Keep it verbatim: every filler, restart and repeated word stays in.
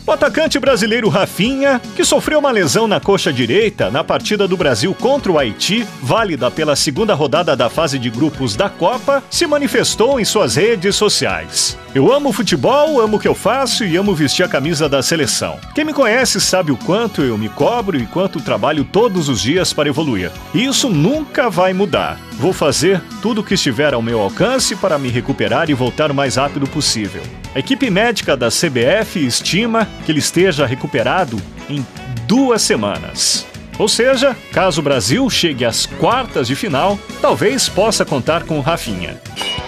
O atacante brasileiro Rafinha, que sofreu uma lesão na coxa direita na partida do Brasil contra o Haiti, válida pela segunda rodada da fase de grupos da Copa, se manifestou em suas redes sociais. Eu amo futebol, amo o que eu faço e amo vestir a camisa da seleção. Quem me conhece sabe o quanto eu me cobro e quanto trabalho todos os dias para evoluir. E isso nunca vai mudar. Vou fazer tudo o que estiver ao meu alcance para me recuperar e voltar o mais rápido possível. A equipe médica da C B F estima que ele esteja recuperado em duas semanas. Ou seja, caso o Brasil chegue às quartas de final, talvez possa contar com o Rafinha.